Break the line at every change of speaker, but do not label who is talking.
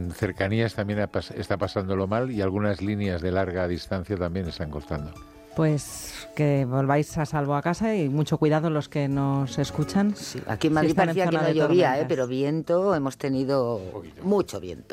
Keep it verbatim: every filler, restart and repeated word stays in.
en cercanías también ha pas- está pasándolo mal y algunas líneas de larga distancia también están costando.
Pues que volváis a salvo a casa y mucho cuidado los que nos escuchan.
Sí, aquí en
Si
Madrid
están en
parecía que
zona
no
de
llovía, ¿eh?
tormentas.
Pero viento, hemos tenido
Un poquito.
mucho viento.